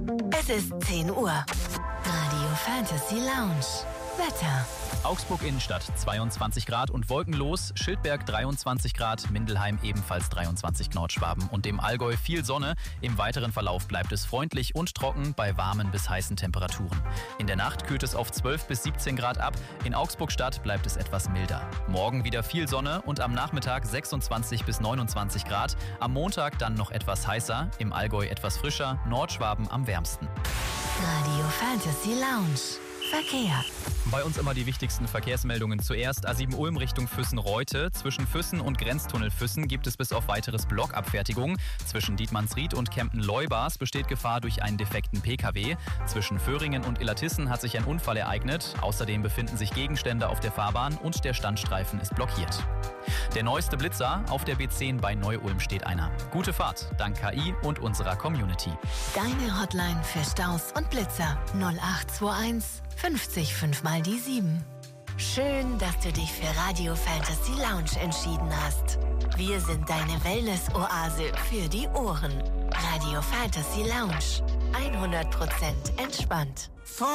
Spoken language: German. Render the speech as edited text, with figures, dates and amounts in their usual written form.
Es ist 10 Uhr. Radio Fantasy Lounge. Wetter. Augsburg Innenstadt 22 Grad und wolkenlos, Schildberg 23 Grad, Mindelheim ebenfalls 23 Nordschwaben und im Allgäu viel Sonne. Im weiteren Verlauf bleibt es freundlich und trocken bei warmen bis heißen Temperaturen. In der Nacht kühlt es auf 12 bis 17 Grad ab, in Augsburg-Stadt bleibt es etwas milder. Morgen wieder viel Sonne und am Nachmittag 26 bis 29 Grad, am Montag dann noch etwas heißer, im Allgäu etwas frischer, Nordschwaben am wärmsten. Radio Fantasy Lounge. Verkehr. Bei uns immer die wichtigsten Verkehrsmeldungen zuerst. A7 Ulm Richtung Füssen-Reute. Zwischen Füssen und Grenztunnel Füssen gibt es bis auf weiteres Blockabfertigung. Zwischen Dietmannsried und Kempten-Leubars besteht Gefahr durch einen defekten Pkw. Zwischen Föhringen und Illertissen hat sich ein Unfall ereignet. Außerdem befinden sich Gegenstände auf der Fahrbahn und der Standstreifen ist blockiert. Der neueste Blitzer, auf der B10 bei Neu-Ulm steht einer. Gute Fahrt, dank KI und unserer Community. Deine Hotline für Staus und Blitzer 0821 50 5 mal die 7. Schön, dass du dich für Radio Fantasy Lounge entschieden hast. Wir sind deine Wellness-Oase für die Ohren. Radio Fantasy Lounge. 100% entspannt.